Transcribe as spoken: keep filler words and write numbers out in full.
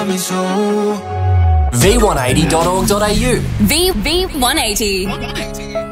v one eighty dot org dot a u. V V one eighty.